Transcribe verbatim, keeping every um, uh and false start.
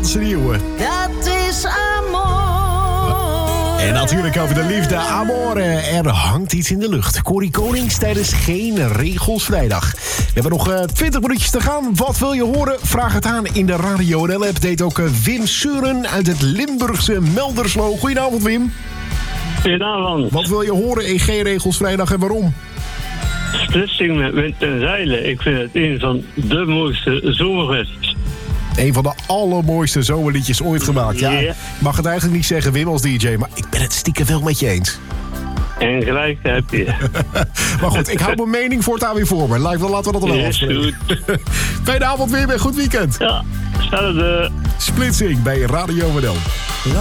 Nederlandse nieuwe. Dat is amor. En natuurlijk over de liefde, amore. Er hangt iets in de lucht. Corrie Konings tijdens Geen Regels Vrijdag. We hebben nog uh, twintig minuutjes te gaan. Wat wil je horen? Vraag het aan in de Radio N L-app. Deed ook uh, Wim Suren uit het Limburgse Melderslo. Goedenavond, Wim. Goedenavond. Wat wil je horen in Geen Regels Vrijdag en waarom? Splitsing met wind en zeilen. Ik vind het een van de mooiste zomerfests. Een van de allermooiste zomerliedjes ooit gemaakt. Ja, Yeah. ik mag het eigenlijk niet zeggen, Wim, als D J, maar ik ben het stiekem wel met je eens. En gelijk heb je. Maar goed, ik hou mijn mening voortaan weer voor me. Live, dan laten we dat wel Yes, afspreken. goed. Fijne avond weer en goed weekend. Ja, hetzelfde. Splitsing bij Radio N L.